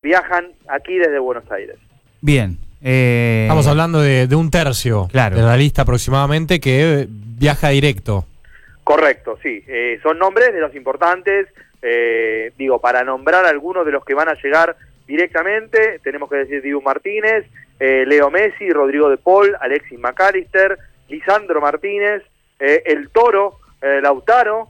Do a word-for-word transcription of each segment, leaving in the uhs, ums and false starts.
viajan aquí desde Buenos Aires. Bien. Eh... Estamos hablando de, de un tercio claro. de la lista aproximadamente que viaja directo. Correcto, sí. Eh, son nombres de los importantes. Eh, digo, para nombrar algunos de los que van a llegar directamente, tenemos que decir Dibu Martínez, eh, Leo Messi, Rodrigo de Paul, Alexis McAllister, Lisandro Martínez, eh, el Toro, eh, Lautaro,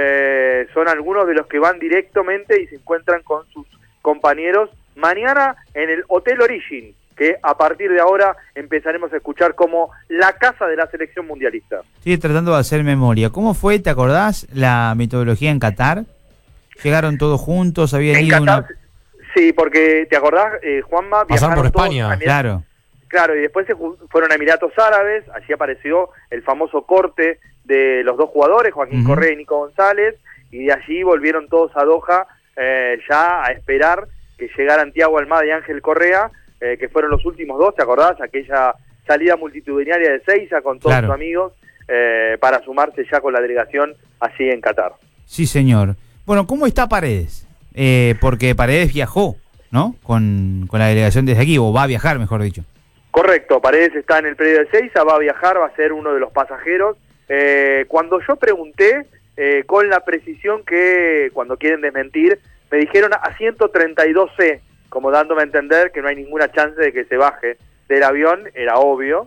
eh, son algunos de los que van directamente y se encuentran con sus compañeros mañana en el Hotel Origin, que a partir de ahora empezaremos a escuchar como la casa de la selección mundialista. Estoy tratando de hacer memoria. ¿Cómo fue, te acordás, la metodología en Qatar? ¿Llegaron todos juntos? ¿Habían en ido Qatar, una...? Sí, porque, ¿te acordás, eh, Juanma? Pasaron por España. Claro. Claro, y después se fueron a Emiratos Árabes, allí apareció el famoso corte de los dos jugadores, Joaquín uh-huh. Correa y Nico González, y de allí volvieron todos a Doha eh, ya a esperar que llegaran Thiago Almada y Ángel Correa, eh, que fueron los últimos dos, ¿te acordás? Aquella salida multitudinaria de Seiza con todos claro. sus amigos eh, para sumarse ya con la delegación allí en Qatar. Sí, señor. Bueno, ¿cómo está Paredes? Eh, porque Paredes viajó, ¿no? Con, con la delegación desde aquí, o va a viajar, mejor dicho. Correcto, Paredes está en el predio de Seiza, va a viajar, va a ser uno de los pasajeros. Eh, cuando yo pregunté, eh, con la precisión que cuando quieren desmentir, me dijeron a ciento treinta y dos C, como dándome a entender que no hay ninguna chance de que se baje del avión, era obvio.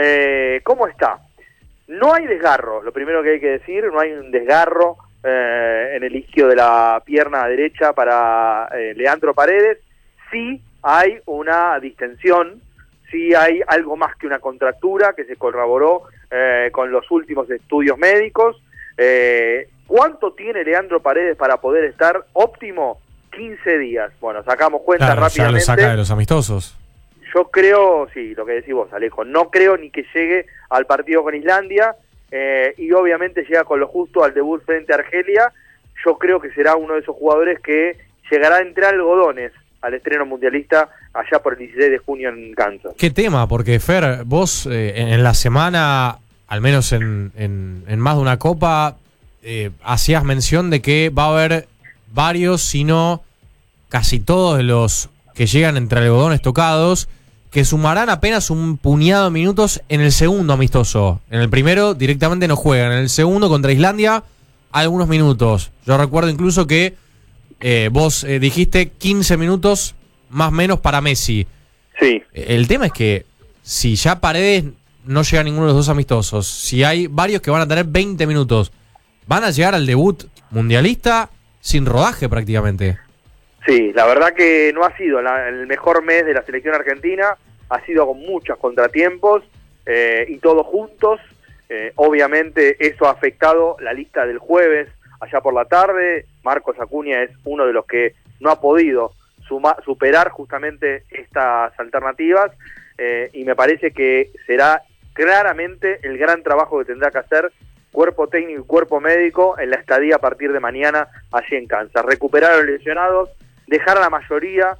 Eh, ¿Cómo está? No hay desgarro, lo primero que hay que decir, no hay un desgarro eh, en el isquio de la pierna derecha para eh, Leandro Paredes. Sí hay una distensión, sí hay algo más que una contractura que se corroboró eh, con los últimos estudios médicos. Eh, ¿Cuánto tiene Leandro Paredes para poder estar óptimo? quince días. Bueno, sacamos cuenta claro, rápidamente. Ya lo saca de los amistosos. Yo creo, sí, lo que decís vos, Alejo, no creo ni que llegue al partido con Islandia eh, y obviamente llega con lo justo al debut frente a Argelia. Yo creo que será uno de esos jugadores que llegará entre algodones al estreno mundialista allá por el dieciséis de junio en Kansas. ¿Qué tema? Porque, Fer, vos eh, en, en la semana, al menos en, en, en más de una copa, eh, hacías mención de que va a haber varios, si no casi todos de los que llegan entre algodones tocados, que sumarán apenas un puñado de minutos en el segundo amistoso. En el primero directamente no juegan, en el segundo contra Islandia algunos minutos. Yo recuerdo incluso que eh, vos eh, dijiste quince minutos más o menos para Messi. Sí. El tema es que si ya Paredes no llega a ninguno de los dos amistosos, si hay varios que van a tener veinte minutos, van a llegar al debut mundialista sin rodaje prácticamente. Sí, la verdad que no ha sido la, el mejor mes de la selección argentina, ha sido con muchos contratiempos eh, y todos juntos. Eh, obviamente eso ha afectado la lista del jueves, allá por la tarde. Marcos Acuña es uno de los que no ha podido suma, superar justamente estas alternativas eh, y me parece que será claramente el gran trabajo que tendrá que hacer cuerpo técnico y cuerpo médico en la estadía a partir de mañana allí en Kansas. Recuperar a los lesionados, dejar a la mayoría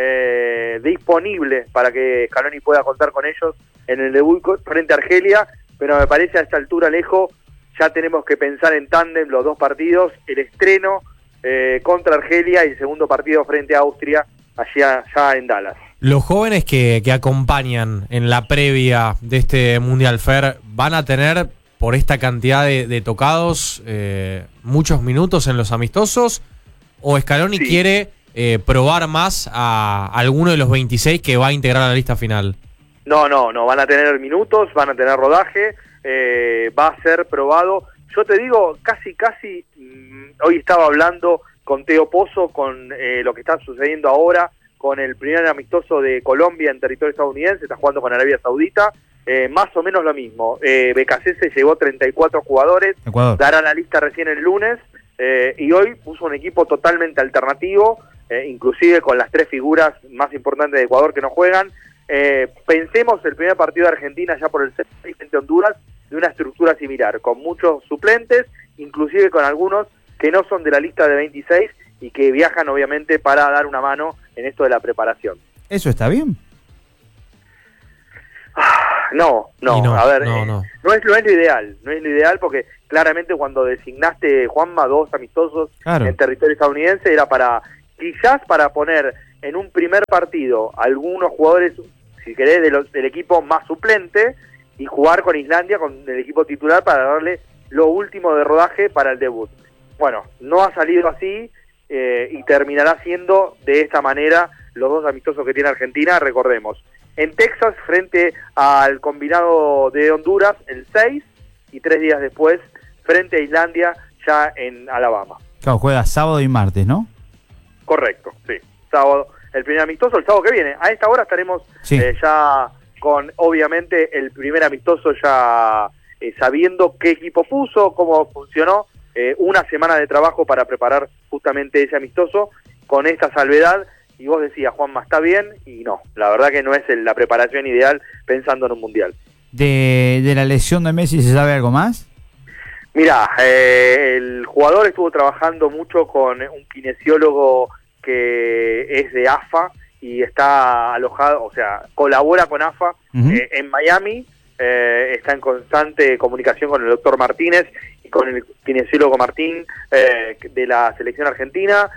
eh, disponible para que Scaloni pueda contar con ellos en el debut frente a Argelia, pero me parece a esta altura, Alejo, ya tenemos que pensar en tándem los dos partidos, el estreno eh, contra Argelia y el segundo partido frente a Austria, allá, allá en Dallas. Los jóvenes que, que acompañan en la previa de este Mundial, Fer, van a tener, por esta cantidad de, de tocados, eh, muchos minutos en los amistosos, o Scaloni sí. quiere eh, probar más a alguno de los veintiséis que va a integrar a la lista final. No, no, no, van a tener minutos, van a tener rodaje, eh, va a ser probado. Yo te digo, casi, casi, mmm, hoy estaba hablando con Teo Pozo, con eh, lo que está sucediendo ahora, con el primer amistoso de Colombia en territorio estadounidense, está jugando con Arabia Saudita, eh, más o menos lo mismo. Eh, B K C se llevó treinta y cuatro jugadores, Ecuador. Dará la lista recién el lunes, eh, y hoy puso un equipo totalmente alternativo, eh, inclusive con las tres figuras más importantes de Ecuador que no juegan. Eh, pensemos el primer partido de Argentina ya por el seis frente a Honduras de una estructura similar, con muchos suplentes, inclusive con algunos que no son de la lista de veintiséis y que viajan obviamente para dar una mano en esto de la preparación. ¿Eso está bien? No, no, no a ver, no, eh, no. no es no es lo ideal, no es lo ideal porque claramente cuando designaste, Juanma, dos amistosos claro. en territorio estadounidense era para, quizás para poner en un primer partido algunos jugadores, si querés, de los, del equipo más suplente, y jugar con Islandia, con el equipo titular, para darle lo último de rodaje para el debut. Bueno, no ha salido así, eh, y terminará siendo de esta manera los dos amistosos que tiene Argentina, recordemos. En Texas, frente al combinado de Honduras, el seis, y tres días después, frente a Islandia, ya en Alabama. Claro, juega sábado y martes, ¿no? Correcto, sí. Sábado, el primer amistoso, el sábado que viene. A esta hora estaremos sí. eh, ya con, obviamente, el primer amistoso ya eh, sabiendo qué equipo puso, cómo funcionó, eh, una semana de trabajo para preparar justamente ese amistoso, con esta salvedad. Y vos decías, Juanma, ¿está bien? Y no, la verdad que no es el, la preparación ideal pensando en un mundial. ¿De, de la lesión de Messi se sabe algo más? Mira, eh, el jugador estuvo trabajando mucho con un kinesiólogo que es de A F A y está alojado, o sea, colabora con A F A uh-huh. eh, en Miami, eh, está en constante comunicación con el doctor Martínez y con el kinesiólogo Martín eh, de la selección argentina,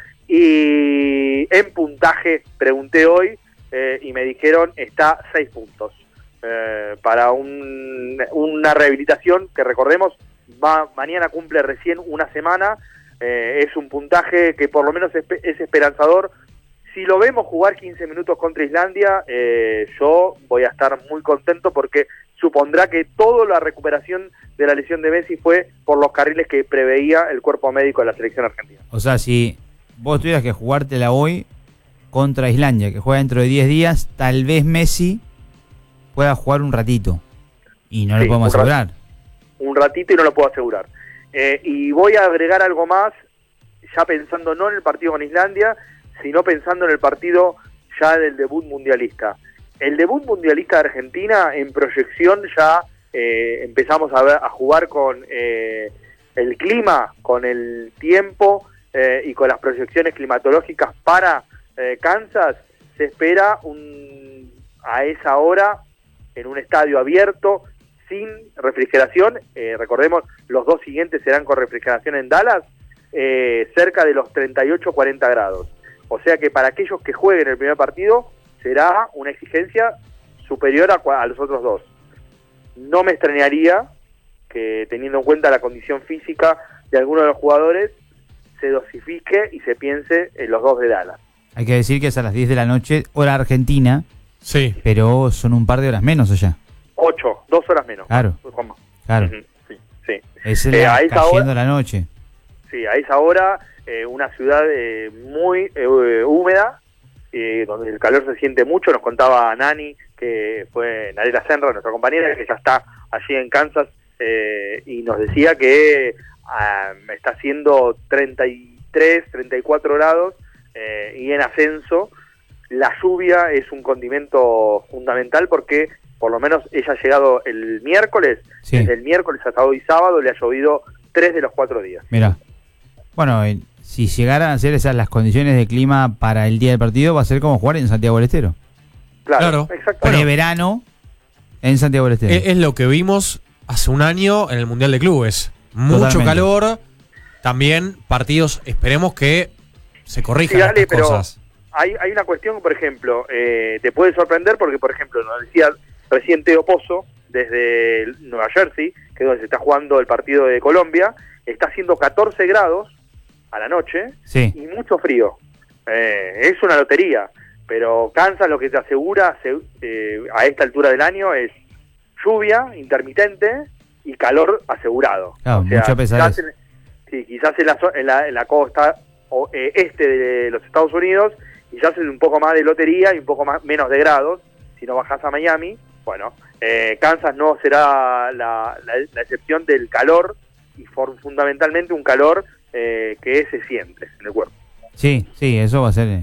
y en puntaje pregunté hoy eh, y me dijeron está seis puntos eh, para un, una rehabilitación que, recordemos, va, mañana cumple recién una semana. Eh, es un puntaje que por lo menos es, es esperanzador. Si lo vemos jugar quince minutos contra Islandia, eh, yo voy a estar muy contento, porque supondrá que toda la recuperación de la lesión de Messi fue por los carriles que preveía el cuerpo médico de la selección argentina. O sea, si vos tuvieras que jugártela hoy contra Islandia, que juega dentro de diez días, tal vez Messi pueda jugar un ratito, y no sí, lo podemos un asegurar. Rat- un ratito y no lo puedo asegurar. Eh, y voy a agregar algo más, ya pensando no en el partido con Islandia, sino pensando en el partido ya del debut mundialista. El debut mundialista de Argentina, en proyección ya eh, empezamos a, ver, a jugar con eh, el clima, con el tiempo eh, y con las proyecciones climatológicas para eh, Kansas. Se espera un, a esa hora en un estadio abierto, sin refrigeración, eh, recordemos, los dos siguientes serán con refrigeración en Dallas, eh, cerca de los treinta y ocho a cuarenta grados. O sea que para aquellos que jueguen el primer partido será una exigencia superior a, a los otros dos. No me extrañaría que, teniendo en cuenta la condición física de algunos de los jugadores, se dosifique y se piense en los dos de Dallas. Hay que decir que es a las diez de la noche, hora argentina, sí, pero son un par de horas menos allá. Ocho, dos horas menos. Claro, claro. Uh-huh. Sí, sí. Es eh, la, a esa cayendo hora, la noche. Sí, a esa hora, eh, una ciudad eh, muy eh, húmeda, eh, donde el calor se siente mucho. Nos contaba Nani, que fue Narela Senra, nuestra compañera, que ya está allí en Kansas, eh, y nos decía que uh, está haciendo treinta y tres, treinta y cuatro grados eh, y en ascenso. La lluvia es un condimento fundamental, porque por lo menos ella ha llegado el miércoles, sí. Desde el miércoles hasta hoy sábado le ha llovido tres de los cuatro días. Mira, bueno, eh, si llegaran a ser esas las condiciones de clima para el día del partido, va a ser como jugar en Santiago del Estero. Claro, claro. Exactamente. Bueno, verano en Santiago del Estero. Es, es lo que vimos hace un año en el Mundial de Clubes. Mucho Totalmente. calor, también partidos, esperemos que se corrijan sí, dale, estas pero cosas. Hay, hay una cuestión, por ejemplo, eh, te puede sorprender porque, por ejemplo, nos decía recién Teo Pozo, desde Nueva Jersey, que es donde se está jugando el partido de Colombia, está haciendo catorce grados a la noche, sí. Y mucho frío. Eh, es una lotería, pero Kansas lo que te asegura se, eh, a esta altura del año es lluvia intermitente y calor asegurado. Claro, o sea, mucha pesadez. Quizás en, sí, quizás en la, en la, en la costa o, eh, este de los Estados Unidos, quizás es un poco más de lotería y un poco más menos de grados. Si no bajas a Miami, bueno, eh, Kansas no será la, la, la excepción del calor, y for, fundamentalmente un calor eh, que se siente en el cuerpo. Sí, sí, eso va a ser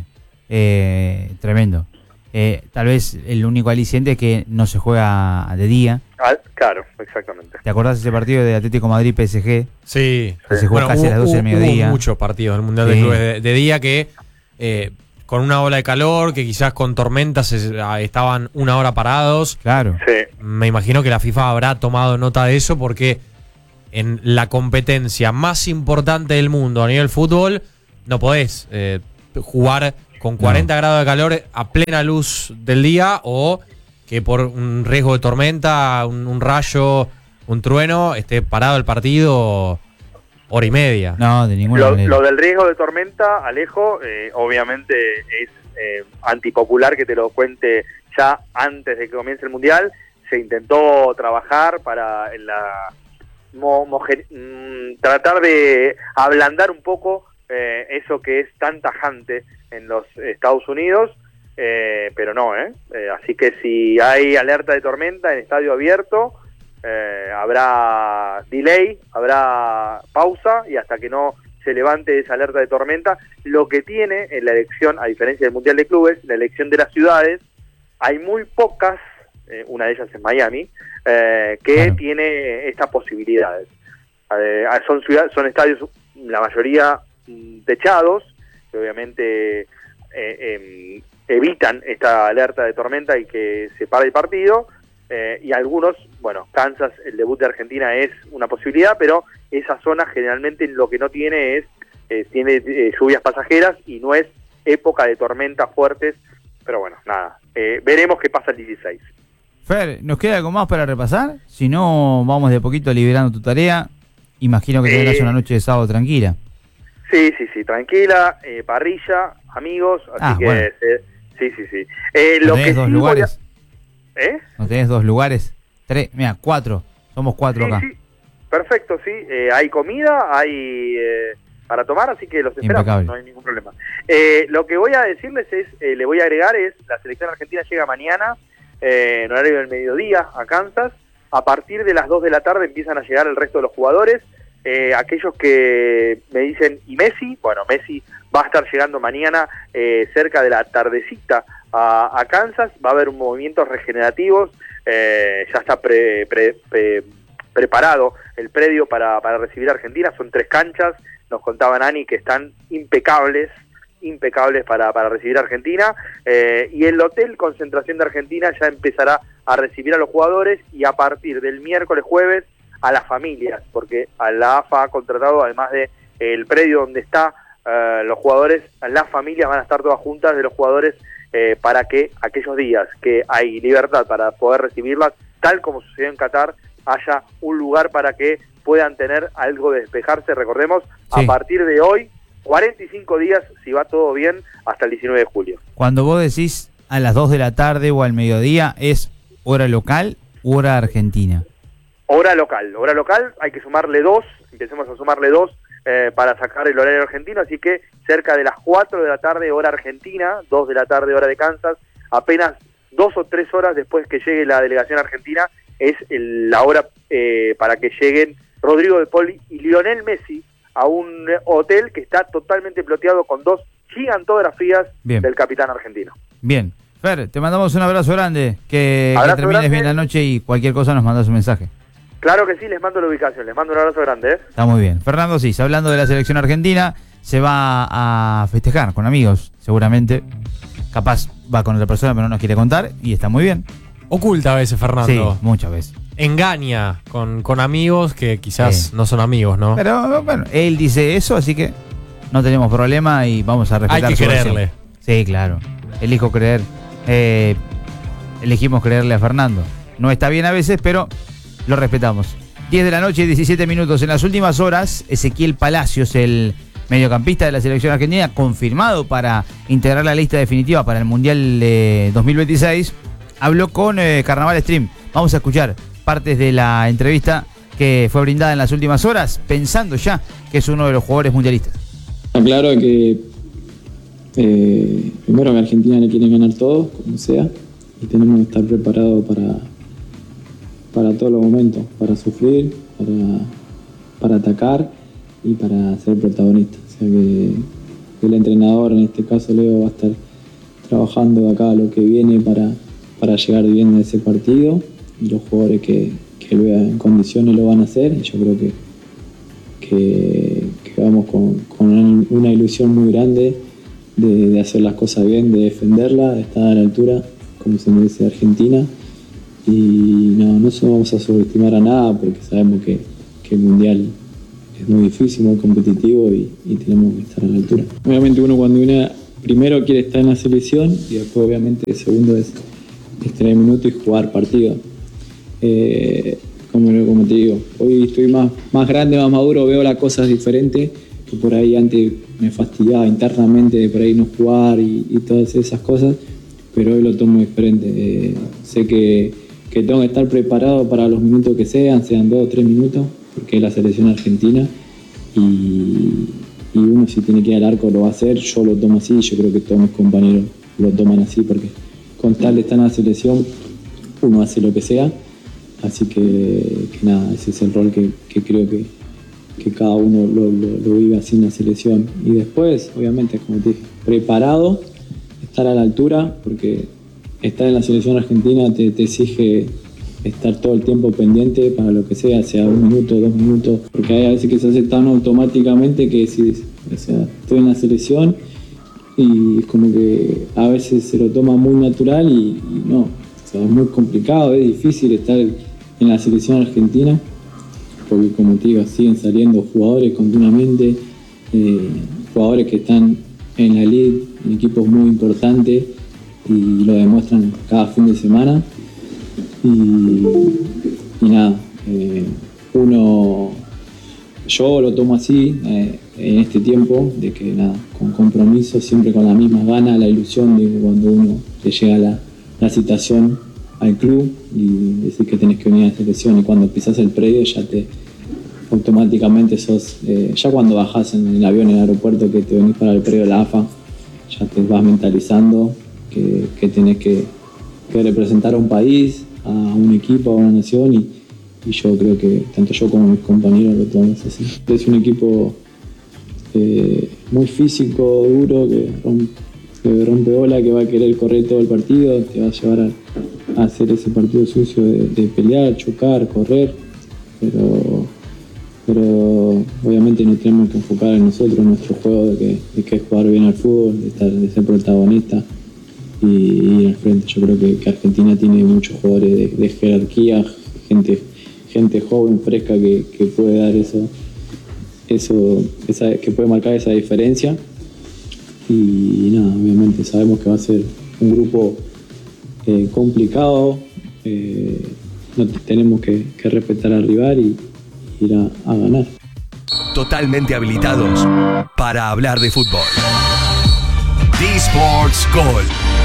eh, tremendo. Eh, tal vez el único aliciente es que no se juega de día. Ah, claro, exactamente. ¿Te acordás de ese partido de Atlético Madrid-P S G? Sí. Que se juega bueno, casi hubo, a las doce del mediodía. Hubo muchos partidos del Mundial sí. de Clubes de, de día que... Eh, con una ola de calor, que quizás con tormentas estaban una hora parados. Claro. Sí. Me imagino que la FIFA habrá tomado nota de eso, porque en la competencia más importante del mundo a nivel fútbol no podés eh, jugar con cuarenta no. grados de calor a plena luz del día, o que por un riesgo de tormenta, un, un rayo, un trueno, esté parado el partido hora y media. No, de ninguna lo, manera. Lo del riesgo de tormenta, Alejo, eh, obviamente es eh, antipopular que te lo cuente ya antes de que comience el Mundial. Se intentó trabajar para en la mo, moje, mmm, tratar de ablandar un poco eh, eso que es tan tajante en los Estados Unidos, eh, pero no, ¿eh? ¿eh? Así que si hay alerta de tormenta en estadio abierto, eh, habrá delay, habrá pausa, y hasta que no se levante esa alerta de tormenta, lo que tiene en la elección, a diferencia del Mundial de Clubes, la elección de las ciudades, hay muy pocas, eh, una de ellas es Miami, eh, que claro. tiene estas posibilidades. Eh, son ciudades, son estadios, la mayoría mm, techados, que obviamente eh, eh, evitan esta alerta de tormenta y que se pare el partido, eh, y algunos, bueno, Kansas, el debut de Argentina es una posibilidad, pero esa zona generalmente lo que no tiene es, eh, tiene eh, lluvias pasajeras y no es época de tormentas fuertes, pero bueno, nada, eh, veremos qué pasa el dieciséis. Fer, ¿nos queda algo más para repasar? Si no, vamos de poquito liberando tu tarea. Imagino que tendrás eh, una noche de sábado tranquila. Sí, sí, sí, tranquila, eh, parrilla, amigos, así ah, que bueno. eh, sí, sí, sí. Eh, ¿No lo tenés que dos sí lugares? a... ¿Eh? ¿No tenés dos lugares? Tres, mira, cuatro. Somos cuatro sí, acá. Sí. Perfecto, sí. Eh, hay comida, hay eh, para tomar, así que los esperamos, Impecable. No hay ningún problema. Eh, lo que voy a decirles es, eh, le voy a agregar es, la selección argentina llega mañana, eh, en horario del mediodía, a Kansas. A partir de las dos de la tarde empiezan a llegar el resto de los jugadores. Eh, aquellos que me dicen, ¿y Messi? Bueno, Messi va a estar llegando mañana eh, cerca de la tardecita a, a Kansas. Va a haber un movimientos regenerativos, eh, ya está pre, pre, pre, preparado el predio para, para recibir a Argentina. Son tres canchas, nos contaba Nani, que están impecables, impecables para, para recibir a Argentina, eh, y el hotel concentración de Argentina ya empezará a recibir a los jugadores, y a partir del miércoles, jueves, a las familias, porque a la A F A ha contratado, además de eh, el predio donde está eh, los jugadores, las familias van a estar todas juntas de los jugadores, eh, para que aquellos días que hay libertad para poder recibirlas, tal como sucedió en Qatar, haya un lugar para que puedan tener algo de despejarse. Recordemos, sí. a partir de hoy, cuarenta y cinco días, si va todo bien, hasta el diecinueve de julio. Cuando vos decís a las dos de la tarde o al mediodía, ¿es hora local u hora argentina? Hora local, hora local, hay que sumarle dos, empecemos a sumarle dos eh, para sacar el horario argentino, así que cerca de las cuatro de la tarde, hora argentina, dos de la tarde, hora de Kansas, apenas dos o tres horas después que llegue la delegación argentina, es el, la hora eh, para que lleguen Rodrigo de Paul y Lionel Messi a un hotel que está totalmente ploteado con dos gigantografías bien. Del capitán argentino. Bien. Fer, te mandamos un abrazo grande, que, abrazo que termines grande. bien la noche, y cualquier cosa nos mandas un mensaje. Claro que sí, les mando la ubicación, les mando un abrazo grande. ¿eh? Está muy bien. Fernando Cis, hablando de la selección argentina, se va a festejar con amigos, seguramente. Capaz va con otra persona, pero no nos quiere contar, y está muy bien. Oculta a veces, Fernando. Sí, muchas veces. Engaña con, con amigos que quizás sí. no son amigos, ¿no? Pero bueno, él dice eso, así que no tenemos problema y vamos a respetar. Hay que su creerle. versión. Sí, claro. Elijo creer. Eh, elegimos creerle a Fernando. No está bien a veces, pero lo respetamos. diez de la noche, diecisiete minutos. En las últimas horas, Ezequiel Palacios, el mediocampista de la selección argentina, confirmado para integrar la lista definitiva para el Mundial de dos mil veintiséis, habló con eh, Carnaval Stream. Vamos a escuchar partes de la entrevista que fue brindada en las últimas horas, pensando ya que es uno de los jugadores mundialistas. Está claro que eh, primero que Argentina le quiere ganar todo, como sea, y tenemos que estar preparados para, para todos los momentos, para sufrir, para, para atacar y para ser protagonista. O sea que, que el entrenador, en este caso Leo, va a estar trabajando de acá a lo que viene para, para llegar bien a ese partido, y los jugadores que, que lo vean en condiciones lo van a hacer, y yo creo que, que, que vamos con, con una ilusión muy grande de, de hacer las cosas bien, de defenderla, de estar a la altura, como se merece Argentina, y no, no vamos a subestimar a nada, porque sabemos que, que el Mundial es muy difícil, muy competitivo, y, y tenemos que estar a la altura. Obviamente uno cuando viene primero quiere estar en la selección y después obviamente el segundo es, es tener minutos y jugar partidos. Eh, como, como te digo, hoy estoy más, más grande, más maduro, veo las cosas diferentes, que por ahí antes me fastidiaba internamente de por ahí no jugar y, y todas esas cosas, pero hoy lo tomo diferente. Eh, sé que, que tengo que estar preparado para los minutos que sean, sean dos o tres minutos, porque es la selección argentina y, y uno si tiene que ir al arco lo va a hacer. Yo lo tomo así, yo creo que todos mis compañeros lo toman así, porque con tal de estar en la selección uno hace lo que sea. Así que, que nada, ese es el rol que, que creo que, que cada uno lo, lo, lo vive así en la selección. Y después, obviamente, como te dije, preparado, estar a la altura, porque estar en la selección argentina te, te exige estar todo el tiempo pendiente para lo que sea, sea un minuto, dos minutos, porque hay a veces que se hace tan automáticamente que decís, o sea, estoy en la selección y es como que a veces se lo toma muy natural y, y no, o sea, es muy complicado, es difícil estar en la selección argentina, porque como te digo, siguen saliendo jugadores continuamente, eh, jugadores que están en la elite, en equipos muy importantes y lo demuestran cada fin de semana. Y, y nada, eh, uno, yo lo tomo así eh, en este tiempo, de que nada, con compromiso, siempre con las mismas ganas, la ilusión de cuando uno te llega la, la citación al club y decir que tenés que venir a la selección, y cuando pisás el predio ya te automáticamente sos, eh, ya cuando bajás en el avión en el aeropuerto que te venís para el predio de la A F A, ya te vas mentalizando que, que tenés que, que representar a un país, a un equipo, a una nación, y, y yo creo que tanto yo como mis compañeros lo tomamos así. Es un equipo eh, muy físico, duro, que rompe, que rompe bola, que va a querer correr todo el partido, te va a llevar a, a hacer ese partido sucio de, de pelear, chocar, correr, pero, pero obviamente nos tenemos que enfocar en nosotros, en nuestro juego, de que, de que es jugar bien al fútbol, de, estar, de ser protagonista y ir al frente. Yo creo que, que Argentina tiene muchos jugadores de, de jerarquía, gente, gente joven, fresca, que, que puede dar eso, eso esa, que puede marcar esa diferencia. Y nada, obviamente sabemos que va a ser un grupo eh, complicado, eh, no tenemos que, que respetar al rival y ir a, a ganar. Totalmente habilitados para hablar de fútbol. D-Sports Gol.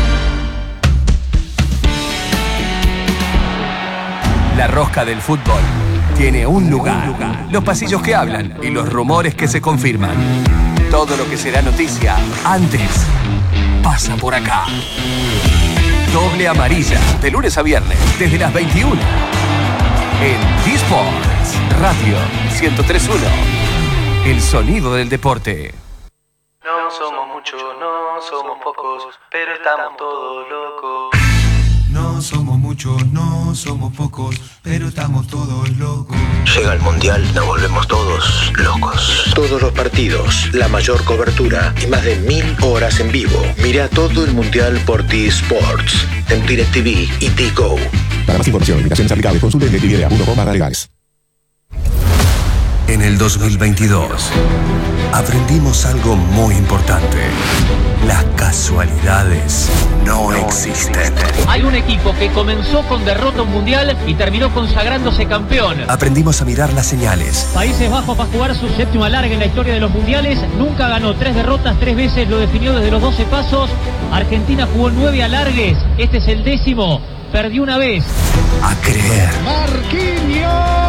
La rosca del fútbol tiene un lugar. Los pasillos que hablan y los rumores que se confirman. Todo lo que será noticia antes pasa por acá. Doble amarilla, de lunes a viernes, desde las veintiuna. En D-Sports Radio ciento tres punto uno. El sonido del deporte. No somos muchos, no somos pocos, pero estamos todos locos. No somos muchos, no somos pocos, pero estamos todos locos. Llega el Mundial, nos volvemos todos locos. Todos los partidos, la mayor cobertura y más de mil horas en vivo. Mira todo el Mundial por D-Sports, en DirecTV y Tigo. Para más información, invitaciones aplicables, consulte en directv punto com barra legales. En el dos mil veintidós aprendimos algo muy importante. Las casualidades no existen. Hay un equipo que comenzó con derrota mundial y terminó consagrándose campeón. Aprendimos a mirar las señales. Países Bajos va a jugar su séptimo alargue en la historia de los mundiales. Nunca ganó, tres derrotas, tres veces lo definió desde los doce pasos. Argentina jugó nueve alargues, este es el décimo. Perdió una vez. A creer. Marquinhos.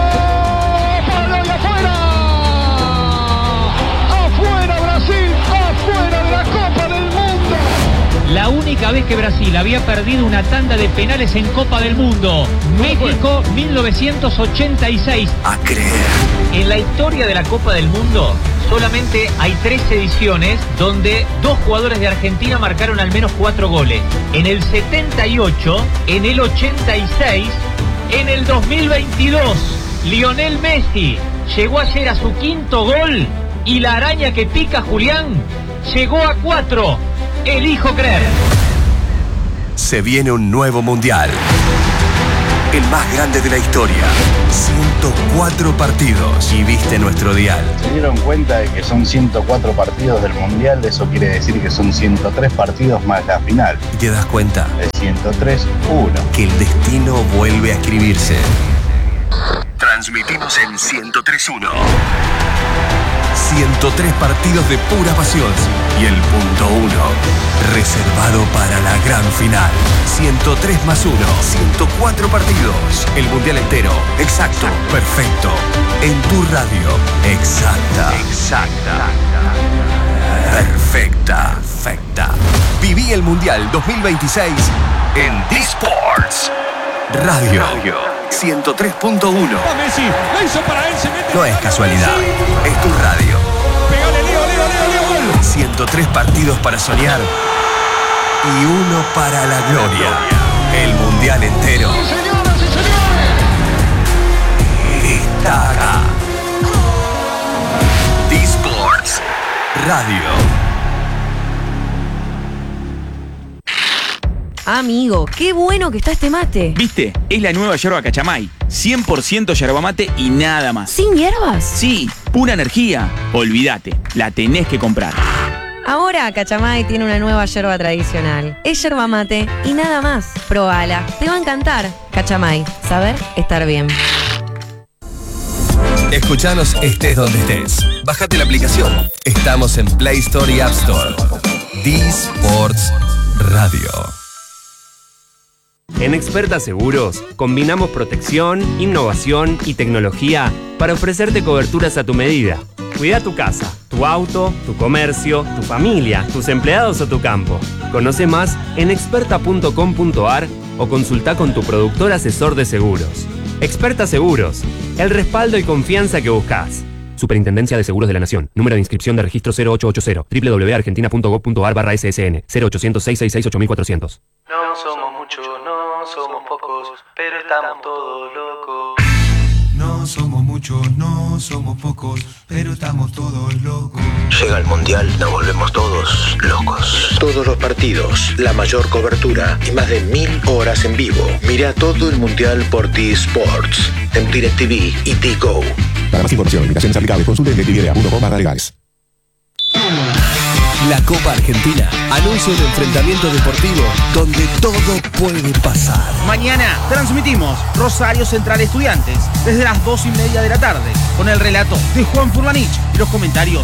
La única vez que Brasil había perdido una tanda de penales en Copa del Mundo. México, mil novecientos ochenta y seis. A creer. En la historia de la Copa del Mundo, solamente hay tres ediciones donde dos jugadores de Argentina marcaron al menos cuatro goles. En el setenta y ocho, en el ochenta y seis, en el dos mil veintidós. Lionel Messi llegó ayer a su quinto gol y la araña que pica Julián llegó a cuatro. Elijo creer. Se viene un nuevo mundial. el más grande de la historia. ciento cuatro partidos y viste nuestro dial. Se dieron cuenta de que son ciento cuatro partidos del Mundial, eso quiere decir que son ciento tres partidos más la final. Y te das cuenta de ciento tres uno. Que el destino vuelve a escribirse. Transmitimos en ciento tres uno. ciento tres partidos de pura pasión. Y el punto uno, reservado para la gran final. ciento tres más uno. ciento cuatro partidos. El mundial entero. Exacto. Perfecto. En tu radio. Exacta. Exacta. Perfecta. Perfecta. Viví el mundial dos mil veintiséis en D-Sports Radio. ciento tres punto uno. No es casualidad, es tu radio. ciento tres partidos para soñar y uno para la gloria. El mundial entero está acá. D-Sports Radio. Amigo, qué bueno que está este mate. ¿Viste? Es la nueva yerba Cachamay. cien por ciento yerba mate y nada más. ¿Sin hierbas? Sí, pura energía. Olvídate, la tenés que comprar. Ahora Cachamay tiene una nueva yerba tradicional. Es yerba mate y nada más. Probala, te va a encantar. Cachamay, saber estar bien. Escuchanos estés donde estés. Bájate la aplicación. Estamos en Play Store y App Store. D-Sports Radio. En Experta Seguros, combinamos protección, innovación y tecnología para ofrecerte coberturas a tu medida. Cuida tu casa, tu auto, tu comercio, tu familia, tus empleados o tu campo. Conoce más en experta punto com punto a r o consulta con tu productor asesor de seguros. Experta Seguros, el respaldo y confianza que buscas. Superintendencia de Seguros de la Nación. Número de inscripción de registro cero ocho ocho cero. doble u doble u doble u punto argentina punto gob punto a r barra S S N. cero ochocientos, seiscientos sesenta y seis, ocho mil cuatrocientos. No somos muchos, no somos pocos, pero estamos todos locos. No somos muchos, no somos pocos, pero estamos todos locos. Llega el Mundial, nos volvemos todos locos. Todos los partidos, la mayor cobertura y más de mil horas en vivo. Mira todo el Mundial por T-Sports, en DirecTV y T-Go. Para más información, limitaciones aplicables, consulte en directv punto com barra legales. La Copa Argentina anuncia un enfrentamiento deportivo donde todo puede pasar. Mañana transmitimos Rosario Central Estudiantes desde las dos y media de la tarde con el relato de Juan Furlanich y los comentarios